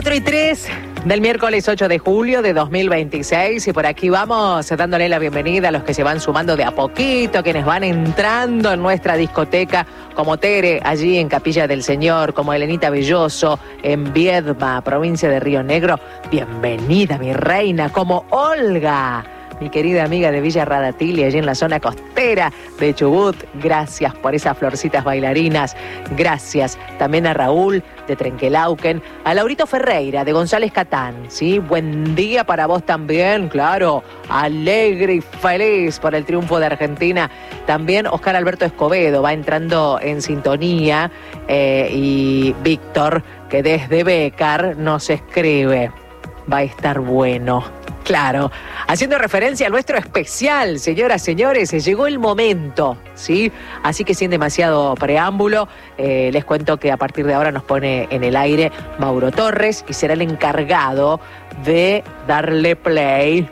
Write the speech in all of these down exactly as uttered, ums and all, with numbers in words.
cuatro y tres del miércoles ocho de julio de dos mil veintiséis, y por aquí vamos dándole la bienvenida a los que se van sumando de a poquito, quienes van entrando en nuestra discoteca, como Tere allí en Capilla del Señor, como Elenita Belloso en Viedma, provincia de Río Negro. Bienvenida, mi reina, como Olga, mi querida amiga de Villa Radatili, allí en la zona costera de Chubut. Gracias por esas florcitas bailarinas. Gracias también a Raúl de Trenquelauquen, a Laurito Ferreira de González Catán, ¿sí? Buen día para vos también, claro. Alegre y feliz por el triunfo de Argentina. También Oscar Alberto Escobedo va entrando en sintonía, eh, y Víctor, que desde Bécar nos escribe. Va a estar bueno. Claro, haciendo referencia a nuestro especial, señoras, señores, llegó el momento, ¿sí? Así que sin demasiado preámbulo, eh, les cuento que a partir de ahora nos pone en el aire Mauro Torres y será el encargado de darle play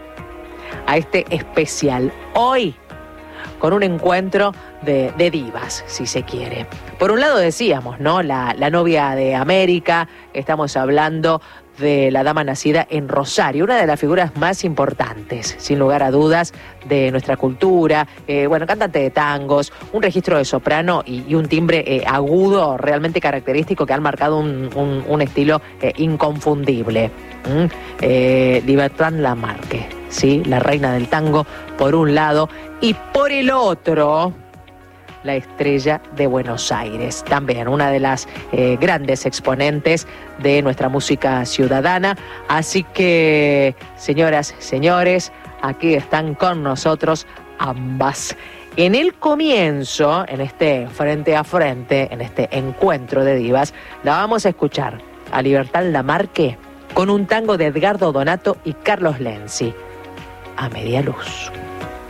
a este especial. Hoy, con un encuentro de, de divas, si se quiere. Por un lado decíamos, ¿no? La, la novia de América, estamos hablando de la dama nacida en Rosario, una de las figuras más importantes, sin lugar a dudas, de nuestra cultura. Eh, bueno, cantante de tangos, un registro de soprano y, y un timbre eh, agudo realmente característico que han marcado un, un, un estilo eh, inconfundible. ¿Mm? Eh, Libertad Lamarque, ¿sí? La reina del tango, por un lado, y por el otro, la estrella de Buenos Aires, también una de las eh, grandes exponentes de nuestra música ciudadana. Así que, señoras, señores, aquí están con nosotros ambas. En el comienzo, en este frente a frente, en este encuentro de divas, la vamos a escuchar a Libertad Lamarque con un tango de Edgardo Donato y Carlos Lenzi, A Media Luz.